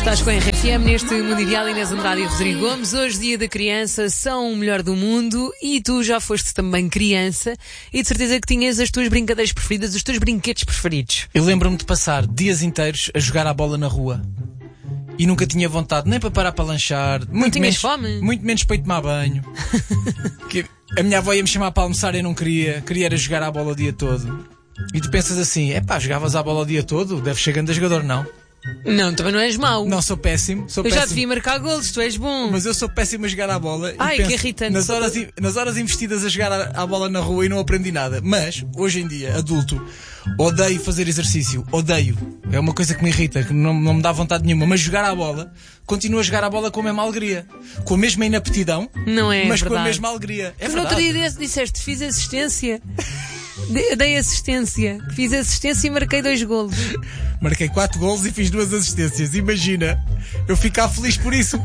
Estás com a RFM neste Mundo Ideal. Inês Andrade e Rodrigo Gomes. Hoje, dia da criança, são o melhor do mundo. E tu já foste também criança e de certeza que tinhas as tuas brincadeiras preferidas, os teus brinquedos preferidos. Eu lembro-me de passar dias inteiros a jogar à bola na rua e nunca tinha vontade nem para parar para lanchar. Não tinhas fome? Muito menos para ir tomar banho. Que a minha avó ia me chamar para almoçar e eu não queria era jogar à bola o dia todo. E tu pensas assim, jogavas à bola o dia todo? Deves ser grande jogador, não? Não, também não és mau. Não, sou péssimo. Eu já devia marcar golos, tu és bom. Mas eu sou péssimo a jogar à bola. Ai, e penso, que irritante. Nas horas investidas a jogar à bola na rua e não aprendi nada. Mas, hoje em dia, adulto, odeio fazer exercício. Odeio. É uma coisa que me irrita, que não me dá vontade nenhuma. Mas jogar à bola, continuo a jogar à bola com a mesma alegria. Com a mesma inaptidão, não é mas verdade. Com a mesma alegria. É tu verdade. No outro dia disseste, fiz assistência. Dei assistência. Fiz assistência e marquei 2 golos. Marquei 4 golos e fiz 2 assistências. Imagina, eu ficar feliz por isso.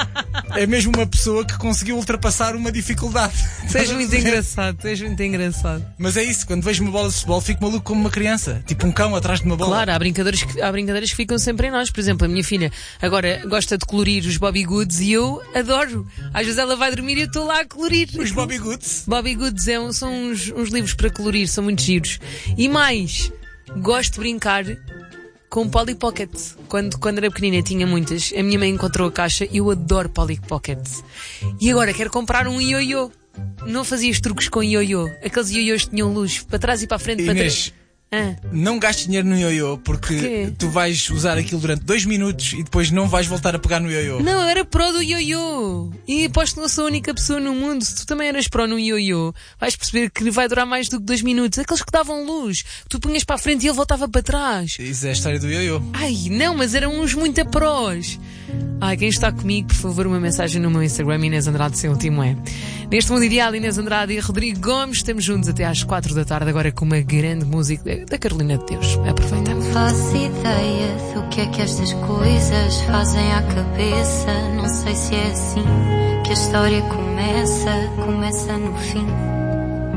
É mesmo uma pessoa que conseguiu ultrapassar uma dificuldade. Tu és muito engraçado. Mas é isso, quando vejo uma bola de futebol fico maluco como uma criança. Tipo um cão atrás de uma bola. Claro, há brincadeiras que ficam sempre em nós. Por exemplo, a minha filha agora gosta de colorir os Bobby Goods e eu adoro. Às vezes ela vai dormir e eu estou lá a colorir. Os Bobby Goods? Bobby Goods são uns livros para colorir, são muito giros. E mais, gosto de brincar com Polly Pocket. Quando era pequenina tinha muitas. A minha mãe encontrou a caixa e eu adoro Polly Pocket. E agora quero comprar um ioiô. Não fazias truques com ioiô? Aqueles ioiôs que tinham luz para trás e para a frente. Inês, não gastes dinheiro no ioiô porque tu vais usar aquilo durante 2 minutos e depois não vais voltar a pegar no ioiô. Não, eu era pro do ioiô. E aposto que não sou a única pessoa no mundo. Se tu também eras pro no ioiô, vais perceber que vai durar mais do que 2 minutos. Aqueles que davam luz, que tu punhas para a frente e ele voltava para trás. Isso é a história do ioiô. Ai, não, mas eram uns muito prós. Ai, quem está comigo, por favor, uma mensagem no meu Instagram, Inês Andrade, seu último é. Neste Mundo Ideal, Inês Andrade e Rodrigo Gomes, estamos juntos até às 4 da tarde, agora com uma grande música da Carolina de Deus. Aproveita. Não faço ideia do que é que estas coisas fazem à cabeça. Não sei se é assim que a história começa no fim.